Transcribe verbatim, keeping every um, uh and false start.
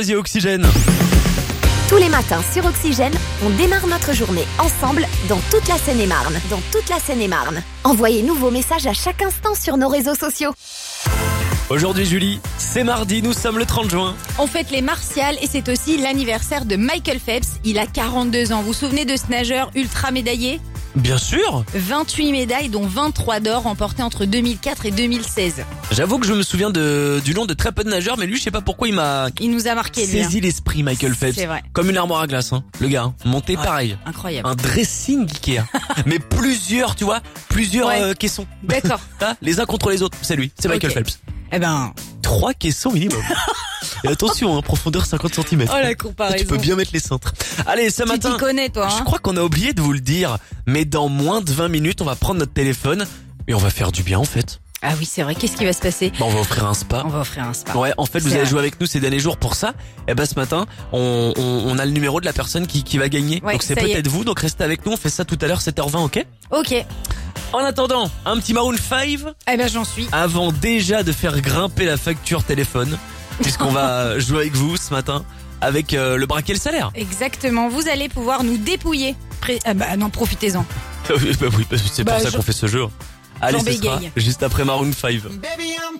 Vas-y, Oxygène. Tous les matins sur Oxygène, on démarre notre journée ensemble dans toute la Seine-et-Marne. Dans toute la Seine-et-Marne. Envoyez-nous vos messages à chaque instant sur nos réseaux sociaux. Aujourd'hui, Julie, c'est mardi, nous sommes le trente juin. On fête les martiales et c'est aussi l'anniversaire de Michael Phelps. Il a quarante-deux ans. Vous vous souvenez de ce nageur ultra médaillé ? Bien sûr. vingt-huit médailles, dont vingt-trois d'or remportées entre deux mille quatre et deux mille seize. J'avoue que je me souviens de, du nom de très peu de nageurs, mais lui, je sais pas pourquoi il m'a Il nous a marqué, lui. saisi hein. l'esprit, Michael Phelps. C'est vrai. Comme une armoire à glace, hein. Le gars, hein. Monté Ouais. pareil. Incroyable. Un dressing Ikea. Mais plusieurs, tu vois, plusieurs Ouais. euh, caissons. D'accord. Hein, les uns contre les autres. C'est lui, c'est Michael Ok. Phelps. Eh ben, Trois caissons minimum. Et attention, hein, profondeur cinquante centimètres. oh la comparaison. Tu peux bien mettre les cintres. Allez, ce Tu matin, t'y connais, toi. je Hein crois qu'on a oublié de vous le dire, mais dans moins de vingt minutes, on va prendre notre téléphone et on va faire du bien en fait. ah oui, c'est vrai. Qu'est-ce qui va se passer ? Bah, on va offrir un spa. On va offrir un spa. Ouais, en fait, vous C'est avez vrai. joué avec nous ces derniers jours pour ça. Et ben ce matin, on, on, on a le numéro de la personne qui, qui va gagner. Ouais, donc c'est ça y est. peut-être vous. Donc restez avec nous. On fait ça tout à l'heure, sept heures vingt, ok ? Ok. En attendant, un petit Maroon cinq Eh ben, j'en suis. avant déjà de faire grimper la facture téléphone, puisqu'on va jouer avec vous ce matin avec euh, le braquet le salaire. Exactement. Vous allez pouvoir nous dépouiller. Pré- ah bah non, profitez-en. bah oui, parce que c'est Bah, pour ça je- qu'on fait ce jeu. Allez, J'en ce sera bégaye. juste après Maroon cinq. Baby, I'm